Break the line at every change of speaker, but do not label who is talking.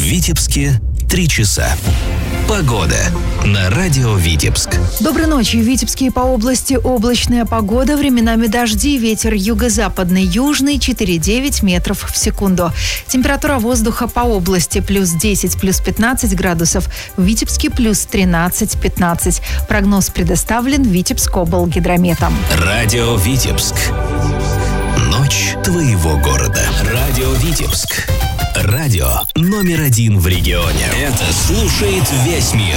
Витебске 3 часа. Погода на радио Витебск.
Доброй ночи. В Витебске и по области облачная погода, временами дожди, ветер юго-западный, южный 4,9 метров в секунду. Температура воздуха по области плюс 10, плюс 15 градусов. В Витебске плюс 13-15. Прогноз предоставлен Витебскоблгидрометом.
Радио Витебск. Ночь твоего города. Радио Витебск. Радио номер 1 в регионе. Это слушает весь мир.